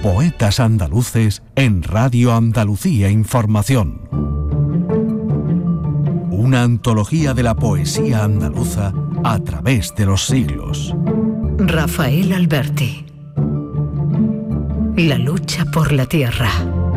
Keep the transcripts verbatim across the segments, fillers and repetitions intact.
Poetas andaluces en Radio Andalucía Información. Una antología de la poesía andaluza a través de los siglos. Rafael Alberti. La lucha por la tierra.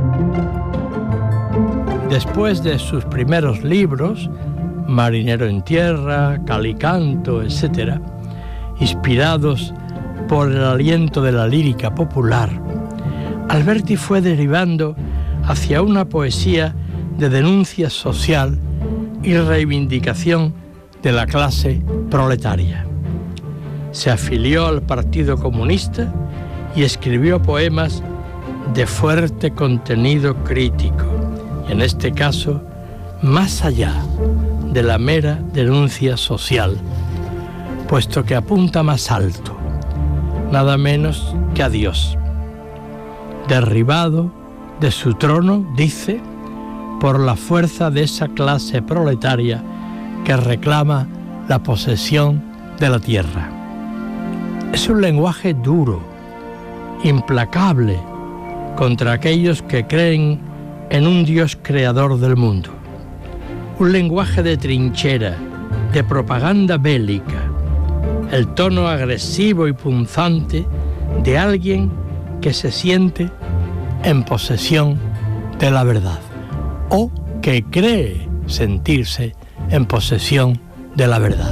Después de sus primeros libros, Marinero en tierra, Calicanto, etcétera, inspirados por el aliento de la lírica popular, Alberti fue derivando hacia una poesía de denuncia social y reivindicación de la clase proletaria. Se afilió al Partido Comunista y escribió poemas de fuerte contenido crítico, y en este caso, más allá de la mera denuncia social, puesto que apunta más alto, nada menos que a Dios. Derribado de su trono, dice, por la fuerza de esa clase proletaria que reclama la posesión de la tierra. Es un lenguaje duro, implacable, contra aquellos que creen en un Dios creador del mundo. Un lenguaje de trinchera, de propaganda bélica, el tono agresivo y punzante de alguien que se siente en posesión de la verdad, o que cree sentirse en posesión de la verdad.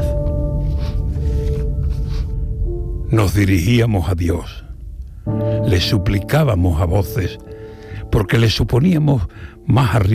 Nos dirigíamos a Dios, le suplicábamos a voces, porque le suponíamos más arriba